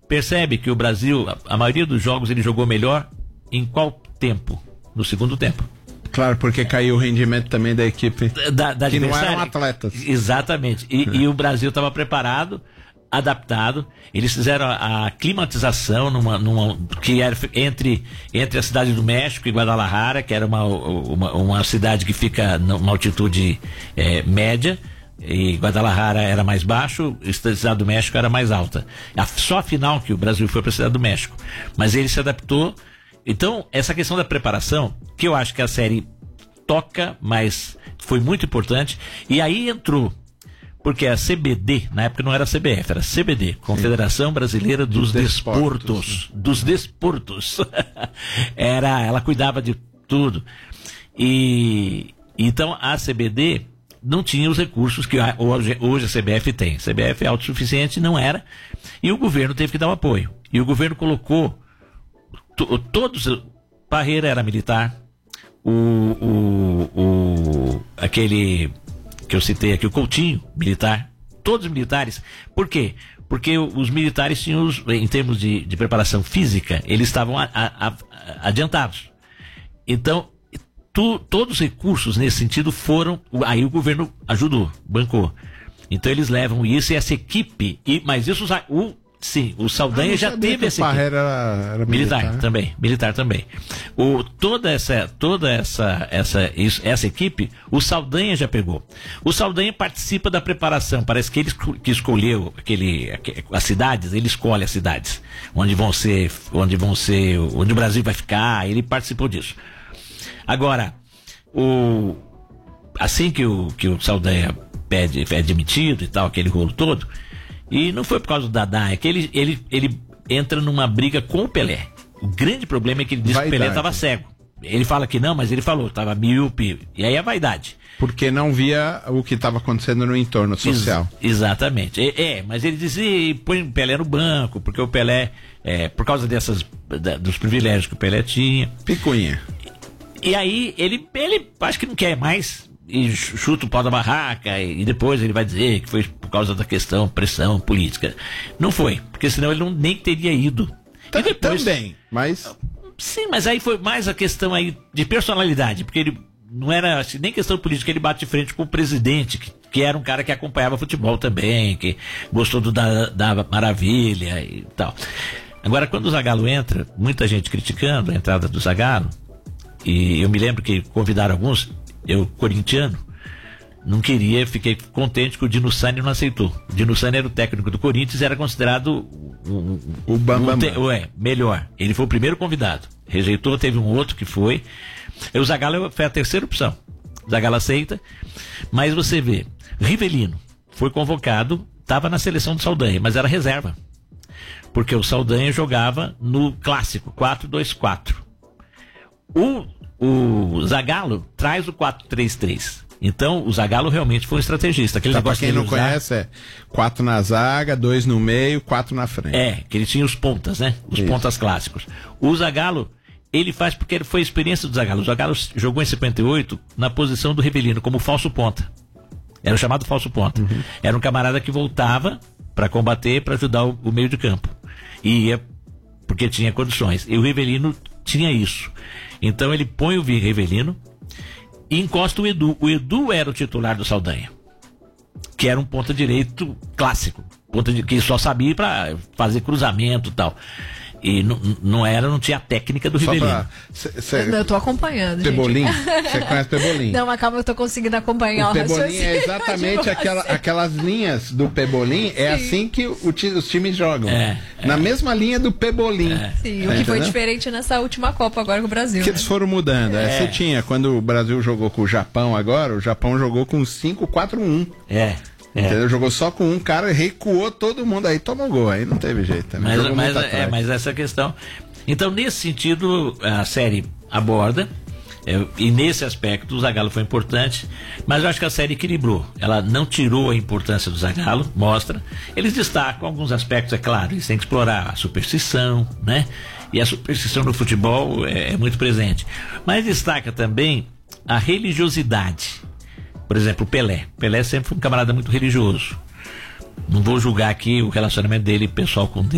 percebe que o Brasil, a maioria dos jogos ele jogou melhor em qual tempo? No segundo tempo. Claro, porque caiu o rendimento também da equipe da que não eram atletas. Exatamente. E o Brasil estava preparado, adaptado. Eles fizeram a climatização que era entre a cidade do México e Guadalajara, que era uma cidade que fica numa altitude média, e Guadalajara era mais baixo, a cidade do México era mais alta. Só a final que o Brasil foi para a cidade do México. Mas ele se adaptou. Então, essa questão da preparação, que eu acho que a série toca, mas foi muito importante. E aí entrou, porque a CBD, na época não era a CBF, era a CBD, Confederação Brasileira dos Desportos. Dos Desportos. Ela cuidava de tudo. E então a CBD não tinha os recursos que hoje a CBF tem. A CBF é autossuficiente, não era. E o governo teve que dar um apoio. E o governo colocou todos. Parreira era militar, aquele que eu citei aqui, o Coutinho, militar, todos militares. Por quê? Porque os militares tinham, em termos de preparação física, eles estavam adiantados. Então, todos os recursos nesse sentido foram, aí o governo ajudou, bancou. Então eles levam isso e essa equipe, mas isso o Saldanha já teve essa equipe. Era militar também. Toda essa equipe, o Saldanha já pegou. O Saldanha participa da preparação. Parece que ele que escolheu as cidades, ele escolhe as cidades onde o Brasil vai ficar. Ele participou disso. Agora, assim que o Saldanha é demitido e tal, aquele rolo todo. E não foi por causa do Dadá, é que ele entra numa briga com o Pelé. O grande problema é que ele disse que o Pelé estava cego. Ele fala que não, mas ele falou, estava míope. E aí a vaidade. Porque não via o que estava acontecendo no entorno social. Exatamente. Mas ele dizia, põe o Pelé no banco, porque o Pelé, por causa dos privilégios que o Pelé tinha. Picuinha. E aí ele acho que não quer mais. E chuta o pau da barraca, e depois ele vai dizer que foi por causa da questão, pressão política. Não foi, porque senão ele nem teria ido. E depois, também, mas... Sim, mas aí foi mais a questão aí de personalidade, porque ele não era assim, nem questão política, ele bate de frente com o presidente, que era um cara que acompanhava futebol também, que gostou da Maravilha e tal. Agora, quando o Zagallo entra, muita gente criticando a entrada do Zagallo, e eu me lembro que convidaram alguns... Eu, corintiano, não queria, fiquei contente que o Dino Sani não aceitou. O Dino Sani era o técnico do Corinthians e era considerado o Bambam. Melhor. Ele foi o primeiro convidado. Rejeitou, teve um outro que foi. O Zagallo foi a terceira opção. O Zagallo aceita, mas você vê, Rivelino foi convocado, estava na seleção do Saldanha, mas era reserva. Porque o Saldanha jogava no clássico 4-2-4. O Zagallo traz o 4-3-3. Então, o Zagallo realmente foi um estrategista. Pra quem não conhece, 4 na zaga, 2 no meio, 4 na frente. Que ele tinha os pontas, né? Os pontas clássicos. O Zagallo, ele faz porque foi a experiência do Zagallo. O Zagallo jogou em 58 na posição do Rivelino, como falso ponta. Era o chamado falso ponta. Uhum. Era um camarada que voltava para combater, para ajudar o meio de campo. E ia porque tinha condições. E o Rivelino tinha isso. Então ele põe o Rivelino e encosta o Edu. O Edu era o titular do Saldanha, que era um ponta direito clássico, que só sabia para fazer cruzamento e tal. E não tinha a técnica do Rivelino. Eu tô acompanhando. Pebolim? Você conhece Pebolim? Não, mas calma, eu tô conseguindo acompanhar o Pebolim é exatamente aquelas linhas do Pebolim. É assim que os times jogam. Na mesma linha do Pebolim. Sim, o que foi diferente nessa última Copa agora com o Brasil. Que eles foram mudando. Você tinha, quando o Brasil jogou com o Japão agora, o Japão jogou com 5-4-1. Entendeu? Jogou só com um cara, recuou todo mundo, aí tomou gol, aí não teve jeito também. Mas essa questão. Então, nesse sentido, a série aborda, e nesse aspecto o Zagallo foi importante, mas eu acho que a série equilibrou. Ela não tirou a importância do Zagallo, mostra. Eles destacam alguns aspectos, é claro, eles têm que explorar a superstição, né? E a superstição no futebol é muito presente. Mas destaca também a religiosidade. Por exemplo, o Pelé. Pelé sempre foi um camarada muito religioso. Não vou julgar aqui o relacionamento dele pessoal com Deus.